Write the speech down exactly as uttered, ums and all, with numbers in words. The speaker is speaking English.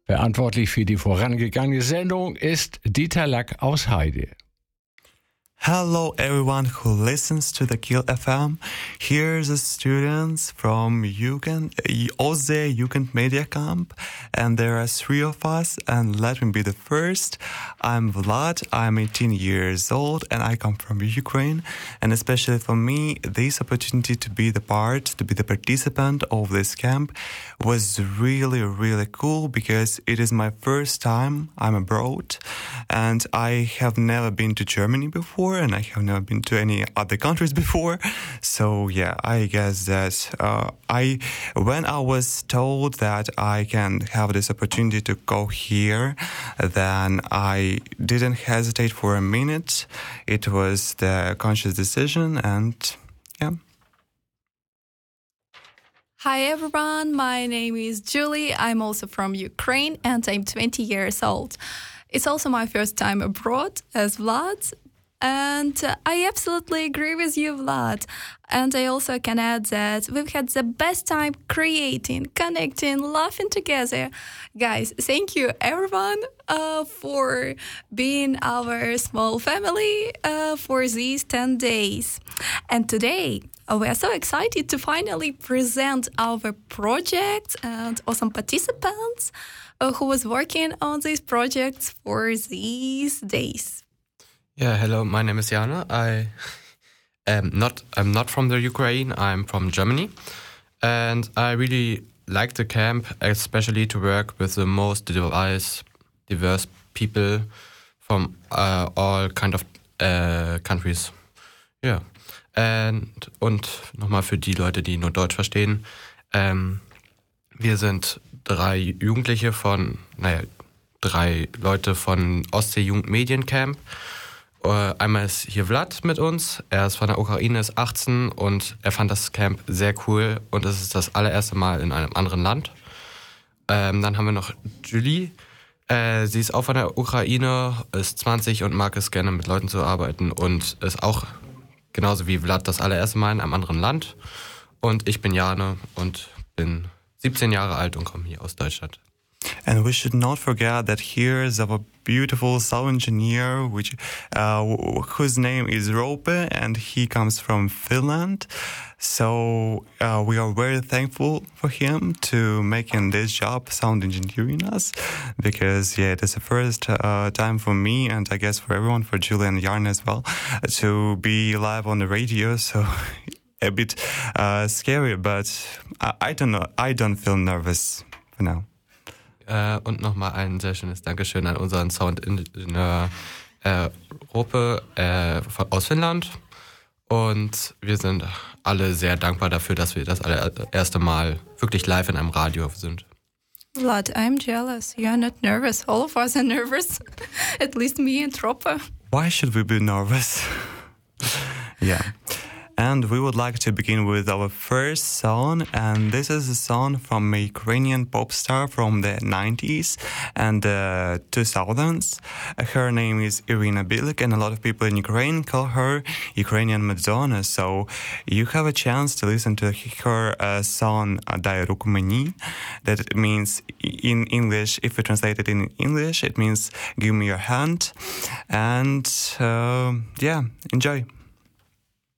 Verantwortlich für die vorangegangene Sendung ist Dieter Lack aus Heide. Hello everyone who listens to the Kiel F M. Here's the students from Jugend, Ose Jugend Media Camp, and there are three of us, and let me be the first. I'm Vlad, I'm eighteen years old, and I come from Ukraine, and especially for me, this opportunity to be the part, to be the participant of this camp was really, really cool, because it is my first time I'm abroad, and I have never been to Germany before, and I have never been to any other countries before. So yeah, I guess that uh, I, when I was told that I can have this opportunity to go here, then I didn't hesitate for a minute. It was the conscious decision, and yeah. Hi everyone, my name is Julie. I'm also from Ukraine and I'm twenty years old. It's also my first time abroad as Vlad. And uh, I absolutely agree with you, Vlad. And I also can add that we've had the best time creating, connecting, laughing together. Guys, thank you everyone uh, for being our small family uh, for these ten days. And today, uh, we are so excited to finally present our projects and awesome participants uh, who was working on these projects for these days. Yeah, hello. My name is Jana. I am not. I'm not from the Ukraine. I'm from Germany, and I really like the camp, especially to work with the most diverse, diverse people from uh, all kind of uh, countries. Ja, and und nochmal für die Leute, die nur Deutsch verstehen: ähm, Wir sind drei Jugendliche von, naja, drei Leute von Ostsee Jugendmediencamp. Einmal ist hier Vlad mit uns, er ist von der Ukraine, ist achtzehn und er fand das Camp sehr cool und es ist das allererste Mal in einem anderen Land. Ähm, dann haben wir noch Julie, äh, sie ist auch von der Ukraine, ist zwanzig und mag es gerne mit Leuten zu arbeiten und ist auch genauso wie Vlad das allererste Mal in einem anderen Land. Und ich bin Jane und bin siebzehn Jahre alt und komme hier aus Deutschland. And we should not forget that here is our beautiful sound engineer, which uh, whose name is Rope, and he comes from Finland. So uh, we are very thankful for him to making this job, sound engineering us, because yeah, it is the first uh, time for me, and I guess for everyone, for Julie and Yarn as well, to be live on the radio. So a bit uh, scary, but I, I don't know. I don't feel nervous for now. Äh, und nochmal ein sehr schönes Dankeschön an unseren Soundingenieur äh, Rope äh, aus Finnland. Und wir sind alle sehr dankbar dafür, dass wir das allererste Mal wirklich live in einem Radio sind. Vlad, I'm jealous. You're not nervous. All of us are nervous. At least me and Rope. Why should we be nervous? Yeah. And we would like to begin with our first song, and this is a song from a Ukrainian pop star from the nineties and the two thousands. Her name is Irina Bilyk, and a lot of people in Ukraine call her Ukrainian Madonna. So you have a chance to listen to her uh, song "Дай руку мені." That means in English, if we translate it in English, it means "Give me your hand." And uh, yeah, enjoy.